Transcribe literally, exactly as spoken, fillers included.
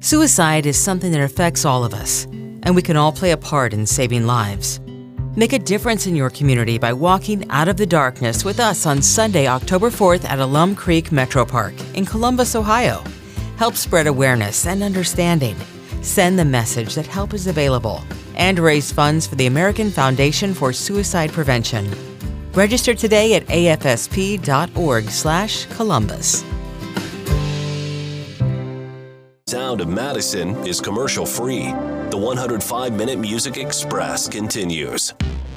Suicide is something that affects all of us, and we can all play a part in saving lives. Make a difference in your community by walking out of the darkness with us on Sunday, October fourth at Alum Creek Metro Park in Columbus, Ohio. Help spread awareness and understanding. Send the message that help is available and raise funds for the American Foundation for Suicide Prevention. Register today at A F S P dot org slash Columbus. Sound of Madison is commercial free. The one hundred five minute Music Express continues.